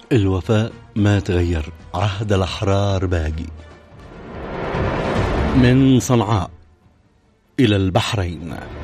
الوفاء ما تغير، عهد الأحرار باقي. من صنعاء إلى البحرين.